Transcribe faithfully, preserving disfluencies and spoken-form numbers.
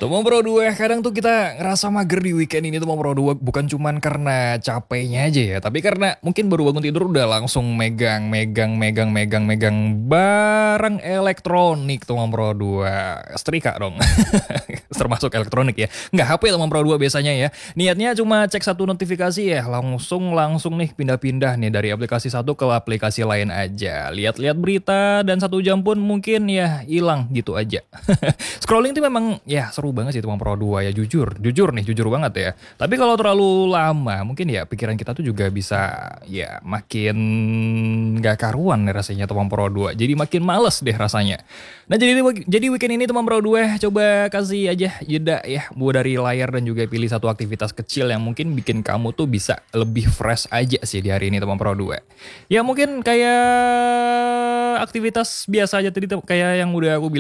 Teman Pro dua, kadang tuh kita ngerasa mager di weekend ini Teman Pro dua bukan cuman karena capeknya aja ya, tapi karena mungkin baru bangun tidur udah langsung megang, megang, megang, megang, megang barang elektronik Teman Pro dua. Setrika dong. Termasuk elektronik ya. Nggak H P Teman Pro dua biasanya ya. Niatnya cuma cek satu notifikasi ya, langsung langsung nih pindah-pindah nih dari aplikasi satu ke aplikasi lain aja. Lihat-lihat berita dan satu jam pun mungkin ya hilang gitu aja. Scrolling tuh memang ya seru banget sih Teman Pro dua ya, jujur. Jujur nih, jujur banget ya. Tapi kalau terlalu lama mungkin ya pikiran kita tuh juga bisa ya makin gak karuan nih rasanya Teman Pro dua. Jadi makin males deh rasanya. Nah jadi jadi weekend ini Teman Pro dua coba kasih aja jeda ya buat dari layar dan juga pilih satu aktivitas kecil yang mungkin bikin kamu tuh bisa lebih fresh aja sih di hari ini Teman Pro dua. Ya mungkin kayak aktivitas biasa aja tadi kayak yang udah aku bilang.